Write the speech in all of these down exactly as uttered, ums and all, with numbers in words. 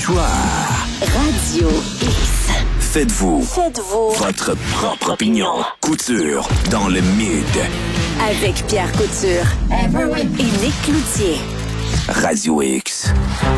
soir. Radio X. Faites-vous, Faites-vous votre propre opinion. Couture dans le mid. avec Pierre Couture et Nick Cloutier. Radio X.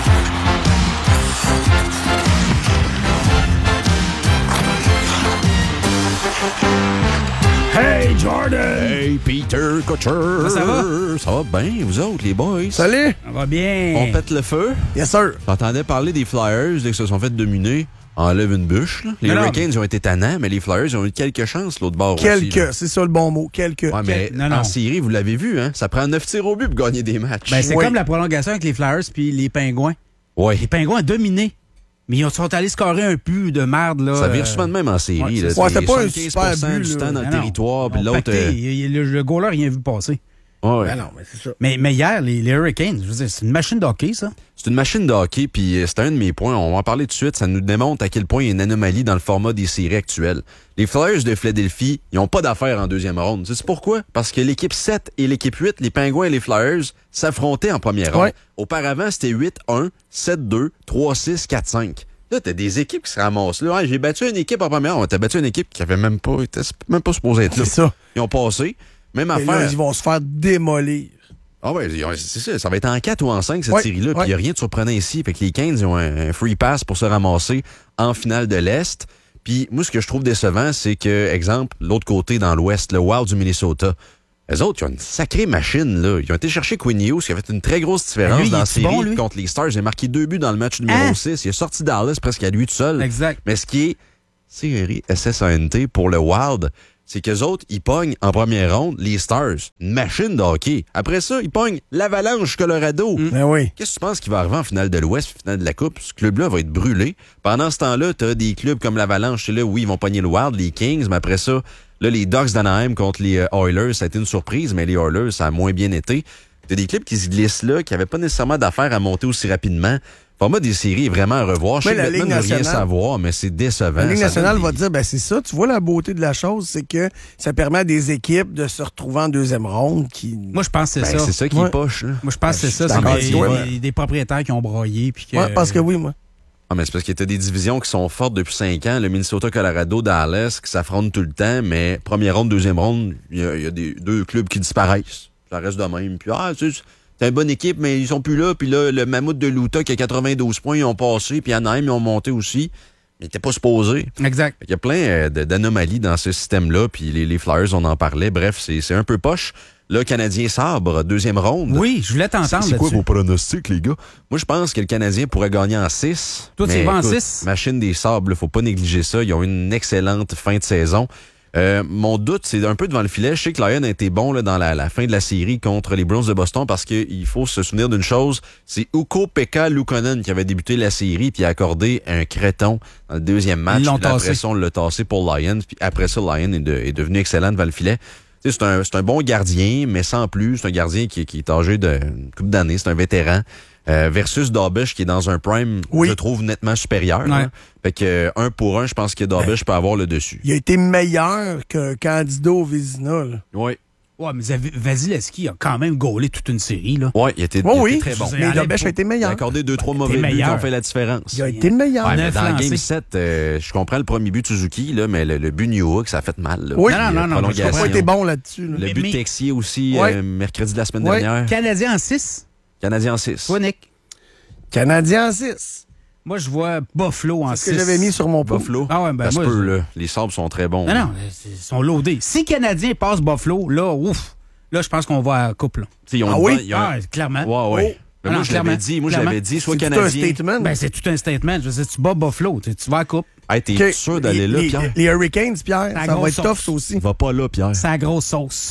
Hey Jordan! Hey Peter Couture! Ça va? Ça va bien, vous autres, les boys? Salut! Ça va bien. On pète le feu? Yes, sir! J'entendais parler des Flyers, dès qu'ils se sont fait dominer. Enlève une bûche, là. Les Non, non, Hurricanes mais... ont été tannants, mais les Flyers ils ont eu quelques chances, l'autre bord Quelques, aussi. Là. c'est ça le bon mot. Quelques. Ouais, mais Non, non. en série, vous l'avez vu, hein? Ça prend neuf tirs au but pour gagner des matchs. Ben, c'est Oui. comme la prolongation avec les Flyers puis les Pingouins. ouais. Les Pingouins ont dominé. Mais ils sont allés scorer un but de merde, là. Ça vire euh, souvent de même en série. ouais, là. c'est Ouais, c'était pas un soixante-quinze super pour cent but, du là. temps dans Non, le non. territoire, puis Ils ont l'autre... pacté. euh, Il- il- Le, le goaler, rien vu passer. ouais. Ben non, mais c'est ça. Mais, mais hier, les, les Hurricanes, je veux dire, c'est une machine de hockey, ça. C'est une machine de hockey, puis c'est un de mes points. On va en parler tout de suite. Ça nous démontre à quel point il y a une anomalie dans le format des séries actuelles. Les Flyers de Philadelphie, ils n'ont pas d'affaires en deuxième ronde. Tu sais pourquoi? Parce que l'équipe sept et l'équipe huit, les Pingouins et les Flyers, s'affrontaient en première ronde. Ouais. Auparavant, c'était huit un, sept deux, trois six, quatre cinq. Là, t'as des équipes qui se ramassent. Là, ouais, j'ai battu une équipe en première ronde. T'as battu une équipe qui avait même pas, était même pas supposée être là. C'est ça. Ils ont passé. Même Et affaire. là, ils vont se faire démolir. Ah ouais, c'est ça. Ça va être en quatre ou en cinq, cette Ouais, série-là. Puis il ouais. n'y a rien de surprenant ici. Fait que les Canes, ils ont un, un free pass pour se ramasser en finale de l'Est. Puis moi, ce que je trouve décevant, c'est que, exemple, l'autre côté dans l'Ouest, le Wild du Minnesota, eux autres, ils ont une sacrée machine, là. Ils ont été chercher Quinn Hughes, qui a fait une très grosse différence Ben lui, dans la est-tu série bon, lui? contre les Stars. Il a marqué deux buts dans le match numéro Hein? six. Il a sorti Dallas presque à lui tout seul. Exact. Mais ce qui est série S S A N T pour le Wild, c'est qu'eux autres, ils pognent en première ronde les Stars. Une machine de hockey. Après ça, ils pognent l'Avalanche Colorado. Ben oui. Qu'est-ce que tu penses qui va arriver en finale de l'Ouest, finale de la Coupe? Ce club-là va être brûlé. Pendant ce temps-là, t'as des clubs comme l'Avalanche, c'est là, oui, ils vont pogner le Wild, les Kings, mais après ça, là, les Ducks d'Anaheim contre les euh, Oilers, ça a été une surprise, mais les Oilers, ça a moins bien été. T'as des clubs qui se glissent là, qui n'avaient pas nécessairement d'affaires à monter aussi rapidement. Le format des séries est vraiment à revoir. Je Mais sais la que Batman Ligue ne veut rien nationale- savoir, mais c'est décevant. La Ligue Ça nationale donne va des- dire, ben c'est ça, tu vois la beauté de la chose, c'est que ça permet à des équipes de se retrouver en deuxième ronde qui... Moi, je pense que c'est Ben, ça. c'est ça qui Ouais. est poche, là. Moi, je pense que c'est ça. je C'est suis d'accord des, avec toi, des- des propriétaires qui ont broyé. Puis que, Ouais, parce que oui, moi. Ah, mais c'est parce que t'as des divisions qui sont fortes depuis cinq ans. Le Minnesota, Colorado, Dallas, qui s'affrontent tout le temps, mais première ronde, deuxième ronde, il y a, il y a des, deux clubs qui disparaissent. Ça reste de même. Puis, ah, tu sais, c'est une bonne équipe, mais ils sont plus là. Puis là, le Mammouth de l'Utah qui a quatre-vingt-douze points, ils ont passé. Puis Anaheim, ils ont monté aussi. Mais ils n'étaient pas supposés. Exact. Il y a plein euh, de- d'anomalies dans ce système-là. Puis les, les Flyers, on en parlait. Bref, c'est c'est un peu poche. Là, Canadien Sabre, deuxième ronde. Oui, je voulais C'est t'entendre c'est quoi là-dessus. vos pronostics, les gars? Moi, je pense que le Canadien pourrait gagner en six. Toi, tu Mais y vas en écoute, six? Machine des Sables, faut pas négliger ça. Ils ont eu une excellente fin de saison. Euh, mon doute, c'est un peu devant le filet. Je sais que Lyon a été bon là, dans la, la fin de la série contre les Bruins de Boston parce qu'il faut se souvenir d'une chose. C'est Ukko-Pekka Luukkonen qui avait débuté la série puis a accordé un créton dans le deuxième match. Ils l'ont Puis après tassé. ça, on l'a tassé pour Lions. Puis après ça, Lyon est, de- est devenu excellent devant le filet. Tu sais, C'est un, c'est un bon gardien, mais sans plus. C'est un gardien qui, qui est âgé d'une couple d'années. C'est un vétéran. Euh, versus Darvish qui est dans un prime, Oui. je trouve, nettement supérieur. Ouais. Hein. Fait que euh, un pour un, je pense que Darvish peut avoir le dessus. Il a été meilleur que Candido Vézina, là. Oui. Ouais, mais Zav- Vasilevski a quand même gaulé toute une série, là. Oui, il était, Oui, il oui. était très bon. Je veux Mais dire, Darvish a été Il a meilleur. accordé deux, trois Ouais, mauvais t'es buts qui meilleur. ont fait la différence. Il a été meilleur. Ouais, mais Neuf dans le lancés. Game sept, euh, je comprends le premier but de Suzuki, là, mais le, le but de Newhook, ça a fait mal. Là. Oui. Non, non, non, non, Il prolongation. n'a pas été bon là-dessus. là. Le Mais- but de mais- Texier aussi, Ouais. euh, mercredi de la semaine Ouais. dernière. Canadien en six. Canadien en six. Toi, Nick. Canadien en six. Moi, je vois Buffalo en C'est ce six. que j'avais mis sur mon post. Buffalo. Ah ouais, ben ça se moi, peut, je- là. Les sabres sont très bons. Non, là. non, c'est- ils sont loadés. Si Canadien passe Buffalo, là, ouf, là, je pense qu'on va à couple. Là. T'sais, ils ont Ah une oui? bonne- ils ont un- Ah, clairement. Ouais, ouais. Oh. Mais Ah moi, non, je l'avais clairement. dit. Moi, je Clairement. l'avais dit. Soit C'est tout un Canadien. statement. Ben, c'est tout un statement. Je sais, tu bats Buffalo, tu, tu vas à coupe. Hey, t'es OK. sûr d'aller là, les, Pierre? les Hurricanes, Pierre, La ça va grosse être tough, sauce. ça aussi. Va pas là, Pierre. C'est la grosse sauce.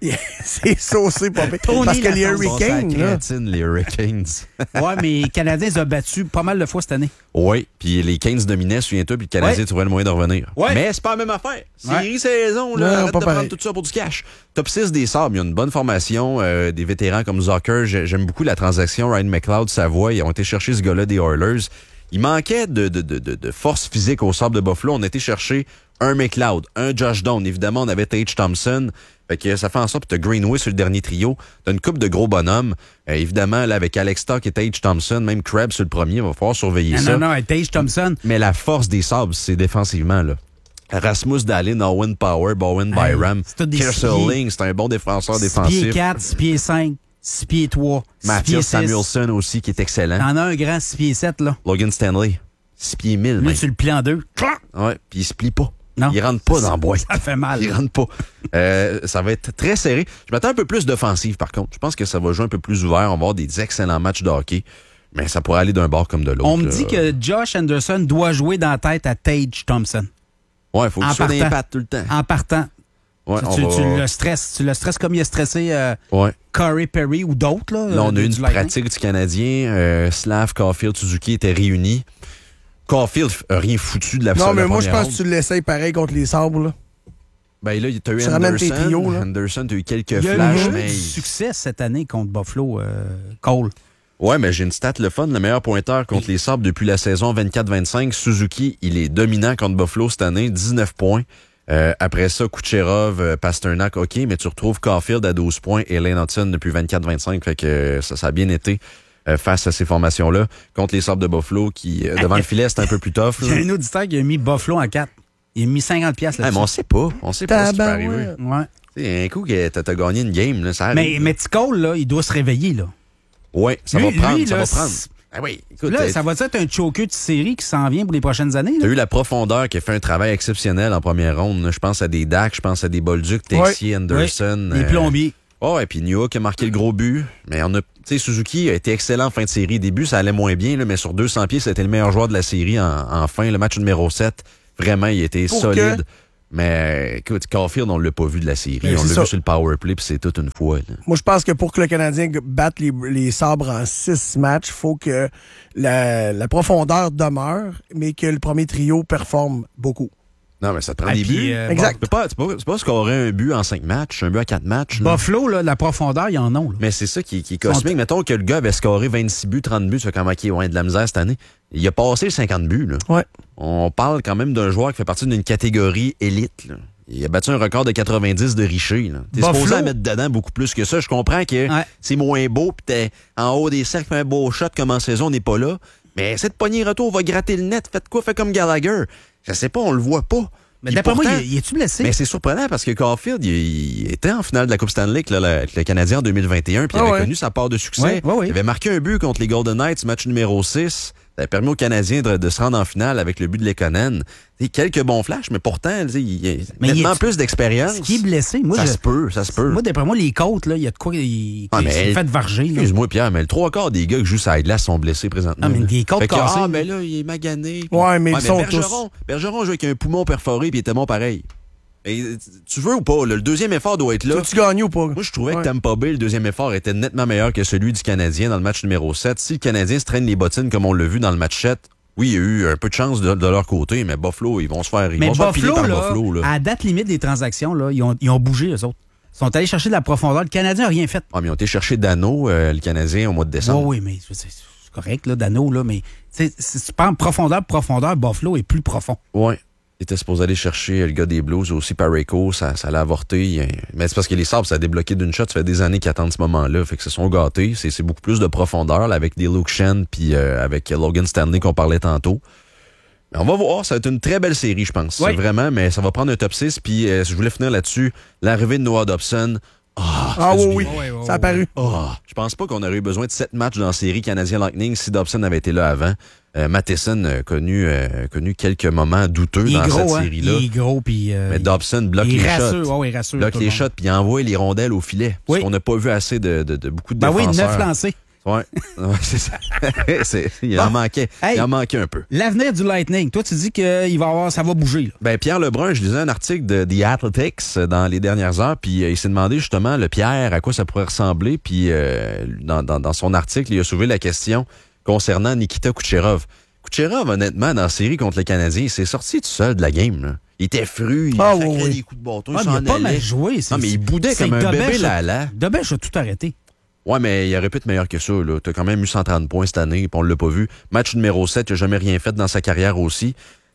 C'est saucé, pas pire. Tony Parce que la les sauce. Bon, c'est la Hurricanes, là, créatine, les Hurricanes. Ouais, mais les Canadiens les ont battus pas mal de fois cette année. Oui, puis les Kings dominaient, souviens-toi, puis le Canadien Ouais. trouvait le moyen de revenir. Ouais. Mais c'est pas la même affaire. Série Ouais. saison, là, Non, arrête pas de pareil. prendre tout ça pour du cash. Top six des Sabres, il y a une bonne formation, euh, des vétérans comme Zucker. J'ai- J'aime beaucoup la transaction Ryan McLeod, Savoie. Ils ont été chercher ce gars-là des Oilers. Il manquait de, de, de, de, de force physique au Sabre de Buffalo. On a été chercher un McLeod, un Josh Doan. Évidemment, on avait Tage Thompson. Fait que ça fait en sorte que tu as Greenway sur le dernier trio. Tu as une couple de gros bonhommes. Euh, évidemment, là, avec Alex Stock et Tage Thompson, même Krebs sur le premier, il va falloir surveiller non, ça. Non, non, Tage Thompson. Mais la force des Sabres, c'est défensivement, là. Rasmus Dahlin, Owen Power, Bowen Byram, Kerseling, c'est un bon défenseur défensif. six pieds quatre, six pieds cinq, six pieds trois, Mathias Samuelsson aussi, qui est excellent. T'en as un grand six pieds sept, là. Logan Stanley, six pieds mille. Lui, tu le plies en deux. Ouais, puis il se plie pas. Non. Il rentre pas dans le bois. Ça fait mal. Il rentre pas. Euh, ça va être très serré. Je m'attends un peu plus d'offensive, par contre. Je pense que ça va jouer un peu plus ouvert. On va avoir des excellents matchs de hockey. Mais ça pourrait aller d'un bord comme de l'autre. On me là. dit que Josh Anderson doit jouer dans la tête à Tage Thompson. Ouais, il faut qu'il soit dans les pattes tout le temps. En partant. Ouais, tu, on tu va... le stresses. Tu le stresses comme il a stressé euh, ouais. Corey Perry ou d'autres. Là, là, on a eu une Lightning. pratique du Canadien. Euh, Slav, Caulfield, Suzuki étaient réunis. Caulfield a rien foutu de la Non, mais la moi, je pense ronde. que tu l'essayes pareil contre les Sabres, là. Ben là, t'as eu Tu ramènes tes Anderson. trios, là. Anderson, t'as eu quelques Il y a flashs, eu mais... du succès cette année contre Buffalo, euh, Cole. Ouais, mais j'ai une stat le fun. Le meilleur pointeur contre les Sabres depuis la saison vingt-quatre vingt-cinq. Suzuki, il est dominant contre Buffalo cette année, dix-neuf points. Euh, après ça, Kucherov, euh, Pasternak, OK, mais tu retrouves Caulfield à douze points et Lane Hudson depuis vingt-quatre vingt-cinq. Fait que euh, ça, ça a bien été euh, face à ces formations-là. Contre les Sabres de Buffalo, qui, euh, devant le filet, c'est un peu plus tough. Il y a un auditeur qui a mis Buffalo en quatre. Il a mis cinquante piastres Ah, là-dessus. mais on sait pas. On sait pas ce qui peut arriver. Ouais. T'sais, un coup que t'as, t'as gagné une game, là, ça arrive. Mais, mais T. Cole, là, il doit se réveiller, là. Ouais, ça Lui- va prendre, lui, ça là, va prendre. c'est- Ah oui, écoute, Là, t'as- ça va être un choker de série qui s'en vient pour les prochaines années. T'as Là. eu la profondeur qui a fait un travail exceptionnel en première ronde. là. Je pense à des Dak, je pense à des Bolduc, Texier, Anderson. Les euh, plombiers. Oh, et puis Newhook a marqué le gros but. Mais on a, tu sais, Suzuki a été excellent en fin de série. Début, ça allait moins bien, là, mais sur deux cents pieds, c'était le meilleur joueur de la série en, en fin. Le match numéro sept, vraiment, il était Pour solide. que- Mais écoute, Caulfield, on l'a pas vu de la série. Ben, on c'est l'a ça. vu sur le power play, puis c'est toute une fois. Là. Moi, je pense que pour que le Canadien batte les, les Sabres en six matchs, il faut que la, la profondeur demeure, mais que le premier trio performe beaucoup. Non, mais ça te prend Ah, des puis, buts. euh, Exact. Tu peux pas, tu peux pas, tu peux pas scorer un but en cinq matchs, un but à quatre matchs. là. Buffalo, là, la profondeur, ils en ont. Là. Mais c'est ça qui, qui est cosmique. Mettons que le gars avait scoré vingt-six buts, trente buts, tu fais comme, OK, ouais, de la misère cette année. Il a passé le cinquante buts, là. Ouais. On parle quand même d'un joueur qui fait partie d'une catégorie élite, là. Il a battu un record de quatre-vingt-dix de Richer, là. T'es Buffalo. supposé en mettre dedans beaucoup plus que ça. Je comprends que Ouais. c'est moins beau, pis t'es en haut des cercles, un beau shot comme en saison, on n'est pas là. Mais cette poignée retour va gratter le net. Faites quoi? Faites comme Gallagher. Je sais pas, on le voit pas. Mais Puis d'après moi, pourtant- il, il est-tu blessé? mais c'est surprenant parce que Caulfield, il, il était en finale de la Coupe Stanley avec le, avec le Canadien en deux mille vingt et un, puis il Ah avait ouais. connu sa part de succès. Ouais, ouais, ouais. Il avait marqué un but contre les Golden Knights, match numéro six. Ça a permis aux Canadiens de, de se rendre en finale avec le but de Lekonen. T'sais, quelques bons flashs, mais pourtant, t'sais, il y a Mais nettement il est- plus d'expérience. Est-ce qu'il est blessé? Moi, ça je- se peut, ça se peut. Moi, d'après moi, les côtes, là, il y a de quoi. Il, Ah, il mais- s'est fait varger. Là. Excuse-moi, Pierre, mais le trois quarts des gars qui jouent sur la glace sont blessés présentement. Ah, mais là. des côtes Fait que, cassées. Ah, mais là, il est magané. puis- Ouais, mais ils sont Bergeron, Bergeron joue avec un poumon perforé, puis il était bon pareil. Et, tu veux ou pas, là, le deuxième effort doit être là. Tu gagnes ou pas? Moi, je trouvais Ouais. que Tampa Bay, le deuxième effort, était nettement meilleur que celui du Canadien dans le match numéro sept. Si le Canadien se traîne les bottines comme on l'a vu dans le match sept, oui, il y a eu un peu de chance de, de leur côté, mais Buffalo, ils vont se faire, ils Mais vont se faire piler Buffalo, par là, Buffalo. Là. à la date limite des transactions, là, ils, ont, ils ont bougé, eux autres. Ils sont allés chercher de la profondeur. Le Canadien n'a rien fait. Ah, mais ils ont été chercher Dano, euh, le Canadien, au mois de décembre. Oui, oui, mais c'est c'est correct, là, Dano, là, mais tu sais, si tu parles profondeur, profondeur, Buffalo est plus profond. Ouais. Il était supposé aller chercher le gars des Blues aussi, Parayko, ça, ça l'a avorté. Il- Mais c'est parce que les Sabres, ça a débloqué d'une shot. Ça fait des années qu'ils attendent ce moment-là. Fait que se sont gâtés. C'est, c'est beaucoup plus de profondeur là, avec des Luke Shen puis euh, avec Logan Stanley qu'on parlait tantôt. Mais on va voir. Ça va être une très belle série, je pense. Oui. Vraiment, mais ça va prendre un top six. Puis euh, je voulais finir là-dessus. L'arrivée de Noah Dobson. Ah, Ah ça fait oui, du oui. bien. Ouais, ouais, Ça a paru. Ah, je pense pas qu'on aurait eu besoin de sept matchs dans la série Canadien Lightning si Dobson avait été là avant. Euh, Matheson a connu, euh, connu quelques moments douteux Il est dans cette gros, hein? série-là. Il est gros, puis. euh, Mais Dobson bloque il les rassure, shots. ouais, il rassure. Bloque tout les le monde. shots, puis il envoie les rondelles au filet. Oui. Parce qu'on n'a pas vu assez de, de, de beaucoup de Ben oui, défenseurs. neuf lancés. Ouais. Ouais, c'est ça. C'est- il en Bon. manquait. Hey. Il en manquait un peu. L'avenir du Lightning, toi, tu dis que il va avoir, ça va bouger. Là. Ben, Pierre Lebrun, je lisais un article de The Athletics dans les dernières heures, puis euh, il s'est demandé justement, le Pierre, à quoi ça pourrait ressembler, puis euh, dans, dans, dans son article, il a soulevé la question concernant Nikita Kucherov. Kucherov, honnêtement, dans la série contre le Canadien, il s'est sorti tout seul de la game. Là. Il était fru, il Ah, sacrait oui, oui. des coups de bâton, Ah, il mais il s'en a pas allait. mal joué. c'est- Non, mais il boudait c'est comme un Dobej, bébé je- là là. Dobej a tout arrêté. Ouais, mais il aurait pu être meilleur que ça. Là. T'as quand même eu cent trente points cette année, puis on l'a pas vu. Match numéro sept, il n'a jamais rien fait dans sa carrière aussi.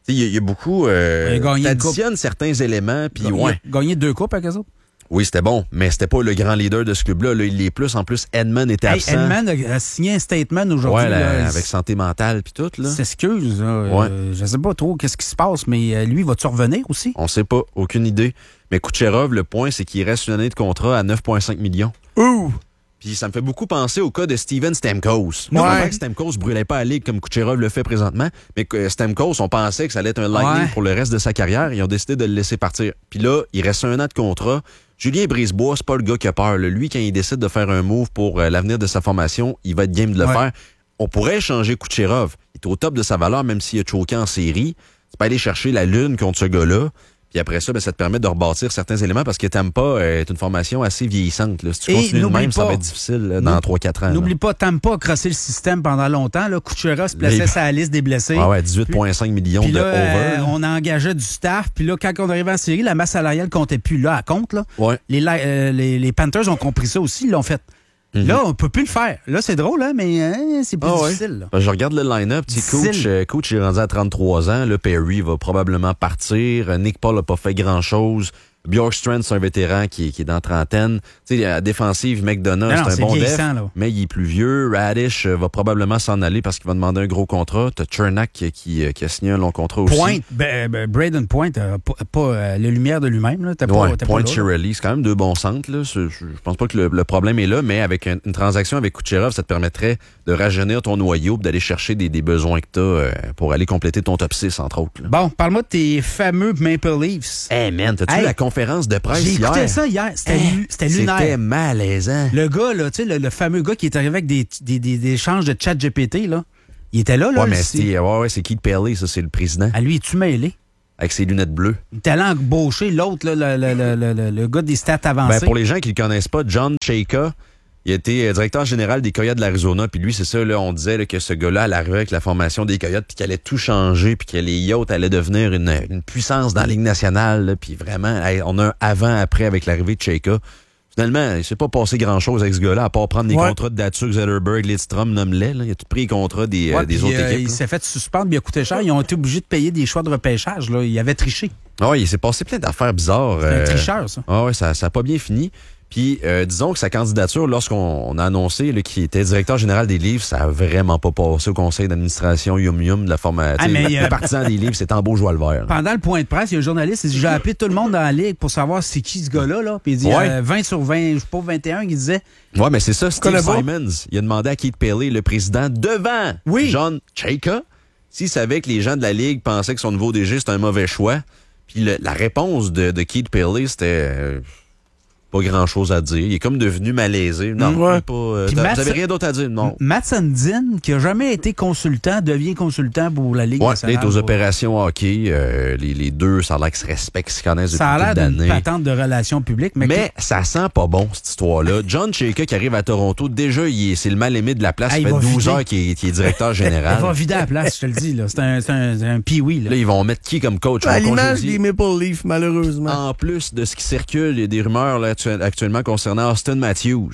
Il y, y a beaucoup... Euh, t'additionnes certains éléments, puis ouais. Gagné deux coupes avec eux autres? Oui, c'était bon, mais c'était pas le grand leader de ce club-là. Là, il est plus. En plus, Edmond était hey, absent. Edmond a signé un statement aujourd'hui. Ouais, là, là, avec santé mentale puis tout. Là. S'excuse. Là, ouais. euh, je sais pas trop qu'est-ce qui se passe, mais lui, va-tu revenir aussi? On sait pas, aucune idée. Mais Kucherov, le point, c'est qu'il reste une année de contrat à neuf virgule cinq millions. Ouh! Puis ça me fait beaucoup penser au cas de Steven Stamkos. Ouais. On comprend que Stamkos brûlait pas la ligue comme Kucherov le fait présentement, mais que Stamkos, on pensait que ça allait être un lightning ouais. pour le reste de sa carrière. Ils ont décidé de le laisser partir. Puis là, il reste un an de contrat. Julien Brisebois, c'est pas le gars qui a peur. Là. Lui, quand il décide de faire un move pour euh, l'avenir de sa formation, il va être game de le ouais. faire. On pourrait échanger Kucherov. Il est au top de sa valeur, même s'il a choqué en série. Tu peux aller chercher la lune contre ce gars-là. Puis après ça, ben, ça te permet de rebâtir certains éléments parce que Tampa euh, est une formation assez vieillissante. Là. Si tu Et continues de même, pas, ça va être difficile là, dans trois quatre ans. N'oublie là. pas, Tampa a crossé le système pendant longtemps. Là. Kucherov se plaçait sur la liste des blessés. Ah ouais, dix-huit virgule cinq millions puis de là, over. Euh, on a engagé du staff. Puis là, quand on arrivait en série, la masse salariale comptait plus. Là, elle compte. Là. Ouais. Les, euh, les, les Panthers ont compris ça aussi. Ils l'ont fait. Mm-hmm. Là, on peut plus le faire. Là, c'est drôle, hein, mais hein, c'est plus ah difficile. Là. Ben, je regarde le line-up. Coach, euh, coach est rendu à trente-trois ans. Là, Perry va probablement partir. Nick Paul n'a pas fait grand-chose. Bjorkstrand, c'est un vétéran qui est, qui est dans la trentaine. Tu sais, la défensive, McDonough, c'est un bon def, mais il est plus vieux. Radish euh, va probablement s'en aller parce qu'il va demander un gros contrat. T'as Chernak qui, qui, qui a signé un long contrat aussi. Point, ben, ben, Braden Point, euh, pas, pas euh, la lumière de lui-même. Là. T'as ouais, pas, t'as Point pas Chiarelli, c'est quand même deux bons centres. Là. Je, je pense pas que le, le problème est là, mais avec une, une transaction avec Kucherov, ça te permettrait de rajeunir ton noyau et d'aller chercher des, des besoins que t'as euh, pour aller compléter ton top six, entre autres. Là. Bon, parle-moi de tes fameux Maple Leafs. Hey man, t'as-tu hey, vu la conférence de presse hier? J'ai écouté hier? ça hier. C'était, hey, c'était lunaire. C'était malaisant. Le gars, là, tu sais, le, le fameux gars qui est arrivé avec des, des, des, des échanges de chat G P T, là. Il était là, là. Ouais, mais c'est, ouais, ouais, c'est Keith Pelly, ça, c'est le président. À lui, es-tu mêlé? Avec ses lunettes bleues. Il était allé embaucher l'autre, là, le, le, le, le, le gars des stats avancées. Ben, pour les gens qui ne le connaissent pas, John Chayka, il était directeur général des Coyotes de l'Arizona. Puis lui, c'est ça, là, on disait là, que ce gars-là allait arriver avec la formation des Coyotes, puis qu'il allait tout changer, puis que les Yachts allaient devenir une, une puissance dans la Ligue nationale. Là, puis vraiment, hey, on a un avant-après avec l'arrivée de Chayka. Finalement, il s'est pas passé grand-chose avec ce gars-là, à part prendre des ouais. contrats de Datsuk, Zetterberg, Lidstrom, nomme-les. Là. Il a tout pris les contrats des, ouais, euh, des puis, autres euh, équipes. Il là. s'est fait suspendre, puis il a coûté cher. Ils ont été obligés de payer des choix de repêchage. Là. Il avait triché. Ah oui, il s'est passé plein d'affaires bizarres. C'est euh... un tricheur, ça. Ah oui, ça n'a pas bien fini. Puis, euh, disons que sa candidature, lorsqu'on on a annoncé qu'il était directeur général des Leafs, ça a vraiment pas passé au conseil d'administration Yum Yum de la formation. Ah, le euh, partisan des Leafs, c'est en beau joie le vert. Pendant le point de presse, il y a un journaliste, il dit, j'ai appelé tout le monde dans la ligue pour savoir c'est qui ce gars-là. Là. Puis il dit, ouais. euh, vingt sur vingt, je sais pas, vingt et un, il disait. Ouais, mais c'est ça, Steve Simons. Il a demandé à Keith Pelly, le président, devant oui. John Chayka, s'il savait que les gens de la ligue pensaient que son nouveau D G, c'était un mauvais choix. Puis le, la réponse de, de Keith Pelly, c'était... Euh, pas grand-chose à dire. Il est comme devenu malaisé. Non, ouais. pas, euh, Matt, vous avez rien d'autre à dire? Non. Matt Sundin, qui a jamais été consultant, devient consultant pour la Ligue ouais, nationale. Il est aux opérations hockey. Euh, les, les deux, ça a l'air qu'ils se respectent, qu'ils se connaissent ça depuis a l'air d'une patente de relations publiques. Mais, mais que... ça sent pas bon, cette histoire-là. John Chayka, qui arrive à Toronto, déjà, il est, c'est le mal-aimé de la place. Ah, ça fait douze vider. Heures qu'il est, qu'il est directeur général. Il va vider la place, je te le dis. Là. C'est un, c'est un, c'est un pee-wee. Là. là, ils vont mettre qui comme coach? À l'image des Maple Leafs, malheureusement. En plus de ce qui circule, il y a des rumeurs là, actuellement concernant Austin Matthews.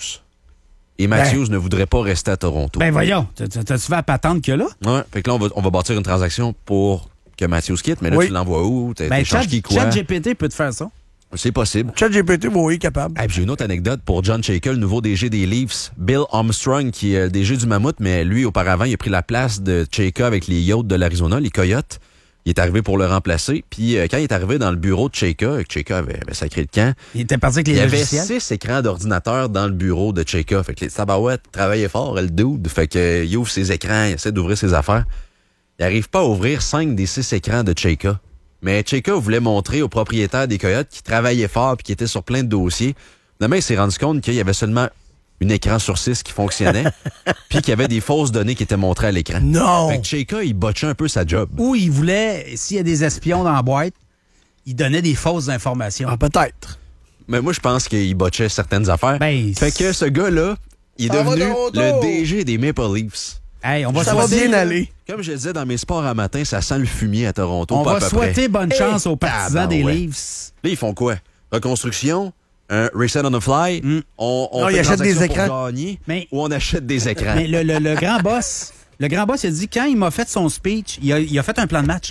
Et Matthews ben, ne voudrait pas rester à Toronto. Ben voyons, t'as-tu vu la patente qu'il y a là? Ouais, fait que là, on va, on va bâtir une transaction pour que Matthews quitte, mais là, oui. tu l'envoies où? T'as, ben, Chat, qui, quoi? Chat G P T peut te faire ça. C'est possible. Chat G P T, oui, est capable. Et puis j'ai une autre anecdote pour John Chayka, le nouveau D G des Leafs. Bill Armstrong, qui est le D G du Mammouth, mais lui, auparavant, il a pris la place de Chayka avec les Yachts de l'Arizona, les Coyotes. Il est arrivé pour le remplacer. Puis euh, quand il est arrivé dans le bureau de Chayka, Chayka avait, avait sacré le camp. Il était parti avec les Il y logiciels. avait six écrans d'ordinateur dans le bureau de Chayka. Fait que les tabarouettes travaillaient fort, le dude. Fait que il ouvre ses écrans, il essaie d'ouvrir ses affaires. Il n'arrive pas à ouvrir cinq des six écrans de Chayka. Mais Chayka voulait montrer au propriétaire des Coyotes qui travaillait fort puis qui était sur plein de dossiers. Finalement, il s'est rendu compte qu'il y avait seulement un écran sur six qui fonctionnait, puis qu'il y avait des fausses données qui étaient montrées à l'écran. Non! Fait que Chayka, il botchait un peu sa job. Ou il voulait, s'il y a des espions dans la boîte, il donnait des fausses informations. Ah, peut-être. Mais moi, je pense qu'il botchait certaines affaires. Ben, fait que ce gars-là, il est ça devenu le D G des Maple Leafs. Hey, on va ça souhaiter, va bien aller. Comme je disais dans mes sports à matin, ça sent le fumier à Toronto. On pas va à peu souhaiter près. bonne chance hey, aux partisans des ouais. Leafs. Là, ils font quoi? Reconstruction? Un reset on the fly? Mm. On, on non, fait il achète des écrans. Pour gagner, mais, ou on achète des écrans? Mais le, le, le grand boss, le grand boss, il a dit, quand il m'a fait son speech, il a, il a fait un plan de match, là.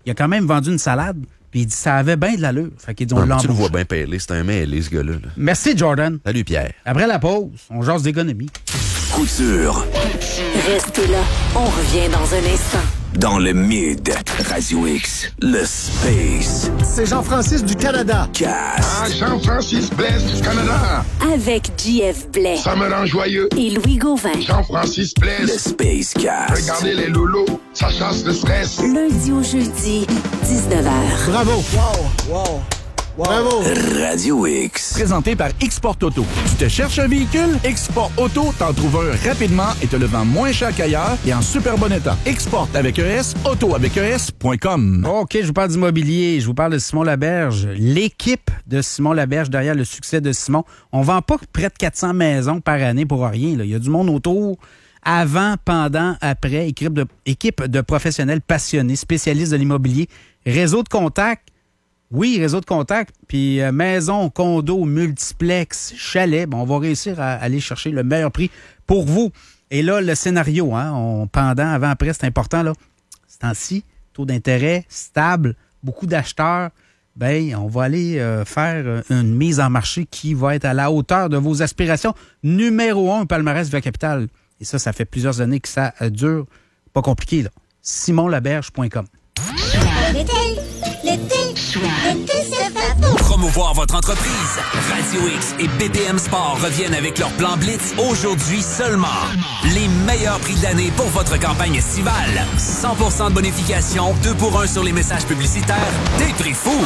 il a quand même vendu une salade. Puis il dit ça avait bien de l'allure. Fait qu'il dit on Ah, l'embauche. tu le vois bien pêlé. C'est un mêlé, ce gars-là. là. Merci, Jordan. Salut, Pierre. Après la pause, on jase d'économie. Couture Restez là, on revient dans un instant. dans le Mid. Radio X, le Space C'est Jean-Francis du Canada. Cast. Ah, Jean-Francis Blaise du Canada. Avec J F Blais Ça me rend joyeux. et Louis Gauvin. Jean-Francis Le Blaise. Space Cast. Regardez les lolos. Ça chasse le stress. Lundi au jeudi, dix-neuf heures. Bravo. Wow, wow. Bravo. Radio X. Présenté par Export Auto. Tu te cherches un véhicule? Export Auto t'en trouve un rapidement et te le vend moins cher qu'ailleurs et en super bon état. Export avec un S, auto avec un S point com. OK, je vous parle d'immobilier. Je vous parle de Simon Laberge. L'équipe de Simon Laberge derrière le succès de Simon. On vend pas près de quatre cents maisons par année pour rien. Là. Il y a du monde autour. Avant, pendant, après. Équipe de, équipe de professionnels passionnés, spécialistes de l'immobilier. Réseau de contacts. Oui, réseau de contacts, puis euh, maison, condo, multiplex, chalet. Bon, on va réussir à aller chercher le meilleur prix pour vous. Et là, le scénario, hein, on, pendant, avant, après, c'est important, là. Ce temps-ci, taux d'intérêt stable, beaucoup d'acheteurs. Ben, on va aller euh, faire une mise en marché qui va être à la hauteur de vos aspirations. Numéro un, palmarès Via Capital. Et ça, ça fait plusieurs années que ça euh, dure. Pas compliqué, là. simon laberge point com. L'été, l'été, l'été, c'est fait pour. Promouvoir votre entreprise. Radio X et B P M Sport reviennent avec leur plan Blitz aujourd'hui seulement. Les meilleurs prix de l'année pour votre campagne estivale. cent pour cent de bonification, deux pour un sur les messages publicitaires, des prix fous.